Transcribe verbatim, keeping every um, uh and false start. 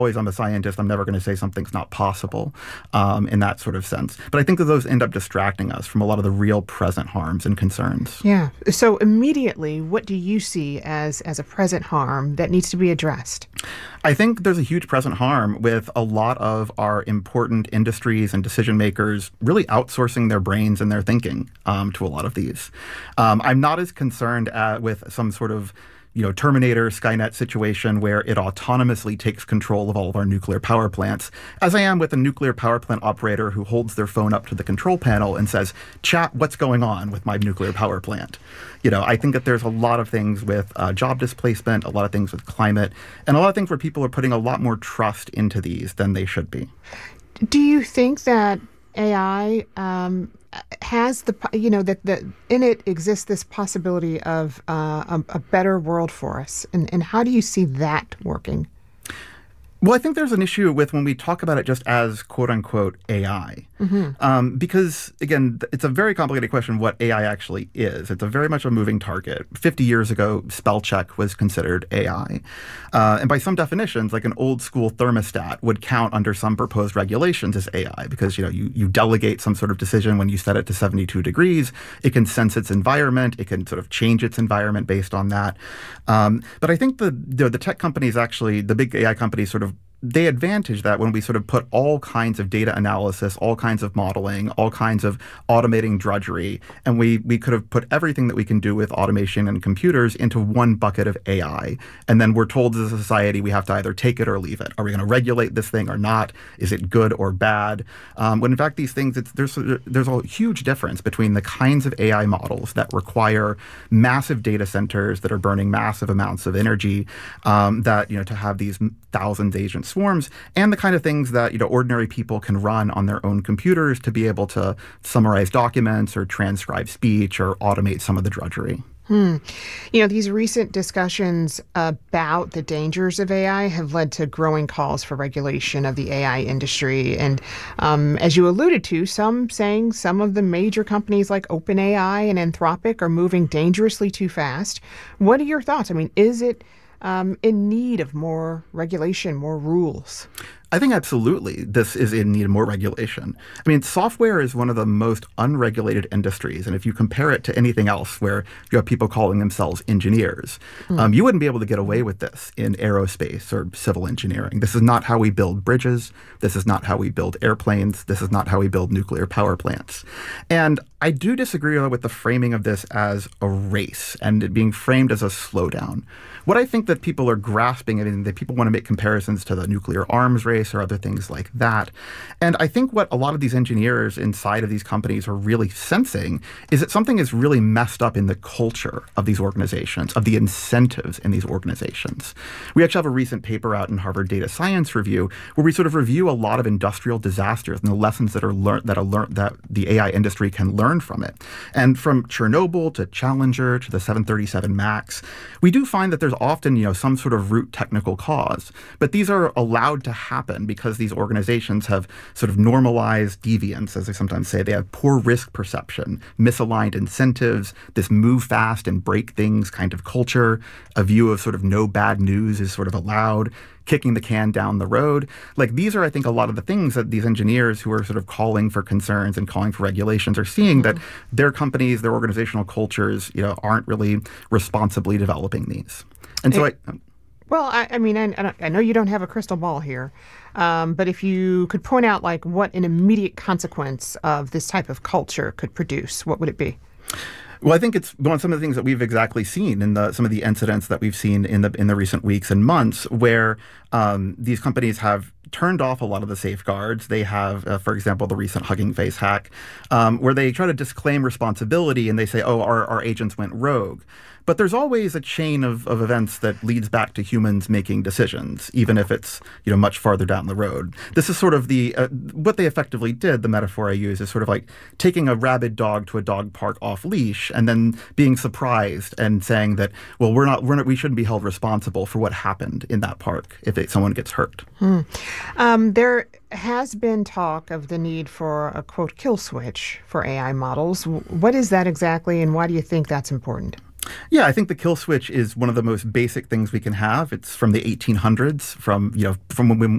always, I'm a scientist, I'm never going to say something's not possible um, in that sort of sense. But I think that those end up distracting us from a lot of the real present harms and concerns. Yeah. So immediately, what do you see as, as a present harm that needs to be addressed? I think there's a huge present harm with a lot of our important industries and decision makers really outsourcing their brains and their thinking um, to a lot of these. Um, I'm not as concerned at, with some sort of you know, Terminator, Skynet situation where it autonomously takes control of all of our nuclear power plants, as I am with a nuclear power plant operator who holds their phone up to the control panel and says, chat, what's going on with my nuclear power plant? You know, I think that there's a lot of things with uh, job displacement, a lot of things with climate, and a lot of things where people are putting a lot more trust into these than they should be. Do you think that A I um, has the, you know, that the, in it exists this possibility of uh, a, a better world for us? And, and how do you see that working? Well, I think there's an issue with when we talk about it just as quote unquote A I. Mm-hmm. Um, because, again, it's a very complicated question what A I actually is. It's a very much a moving target. fifty years ago, spell check was considered A I. Uh, and by some definitions, like an old school thermostat would count under some proposed regulations as A I because, you know, you, you delegate some sort of decision when you set it to seventy-two degrees. It can sense its environment. It can sort of change its environment based on that. Um, but I think the, the the tech companies actually, the big A I companies sort of they advantage that when we sort of put all kinds of data analysis, all kinds of modeling, all kinds of automating drudgery, and we we could have put everything that we can do with automation and computers into one bucket of A I. And then we're told as a society we have to either take it or leave it. Are we going to regulate this thing or not? Is it good or bad? Um, when in fact these things, it's, there's there's a huge difference between the kinds of A I models that require massive data centers that are burning massive amounts of energy, um, that you know to have these thousands of agents swarms, and the kind of things that you know ordinary people can run on their own computers to be able to summarize documents or transcribe speech or automate some of the drudgery. Hmm. You know, these recent discussions about the dangers of A I have led to growing calls for regulation of the A I industry. And um, as you alluded to, some saying some of the major companies like OpenAI and Anthropic are moving dangerously too fast. What are your thoughts? I mean, is it Um, in need of more regulation, more rules? I think absolutely this is in need of more regulation. I mean, software is one of the most unregulated industries. And if you compare it to anything else where you have people calling themselves engineers, mm. um, you wouldn't be able to get away with this in aerospace or civil engineering. This is not how we build bridges. This is not how we build airplanes. This is not how we build nuclear power plants. And I do disagree with the framing of this as a race and it being framed as a slowdown. What I think that people are grasping, I mean, that people want to make comparisons to the nuclear arms race or other things like that. And I think what a lot of these engineers inside of these companies are really sensing is that something is really messed up in the culture of these organizations, of the incentives in these organizations. We actually have a recent paper out in Harvard Data Science Review where we sort of review a lot of industrial disasters and the lessons that are learned that are learned that the A I industry can learn from it. And from Chernobyl to Challenger to the seven thirty-seven MAX, we do find that there's often, you know, some sort of root technical cause, but these are allowed to happen because these organizations have sort of normalized deviance, as I sometimes say. They have poor risk perception, misaligned incentives, this move fast and break things kind of culture, a view of sort of no bad news is sort of allowed, kicking the can down the road. Like these are, I think, a lot of the things that these engineers who are sort of calling for concerns and calling for regulations are seeing that their companies, their organizational cultures, you know, aren't really responsibly developing these. And so I... Well, I, I mean, I, I know you don't have a crystal ball here, um, but if you could point out like what an immediate consequence of this type of culture could produce, what would it be? Well, I think it's one of some of the things that we've exactly seen in the some of the incidents that we've seen in the in the recent weeks and months, where um, these companies have turned off a lot of the safeguards. They have, uh, for example, the recent Hugging Face hack, um, where they try to disclaim responsibility and they say, "Oh, our our agents went rogue." But there's always a chain of, of events that leads back to humans making decisions, even if it's you know much farther down the road. This is sort of the uh, what they effectively did. The metaphor I use is sort of like taking a rabid dog to a dog park off leash, and then being surprised and saying that, well, we're not, we're not, we shouldn't be held responsible for what happened in that park if it, someone gets hurt. Hmm. Um, there has been talk of the need for a quote kill switch for A I models. What is that exactly, and why do you think that's important? Yeah, I think the kill switch is one of the most basic things we can have. It's from the eighteen hundreds, from you know from when